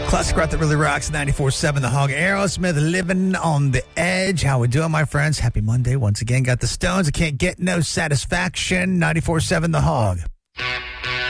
Classic rock that really rocks, 94.7 The Hog. Aerosmith, Living on the Edge. How we doing, my friends? Happy Monday once again. Got the Stones. I can't get no satisfaction. 94.7 The Hog.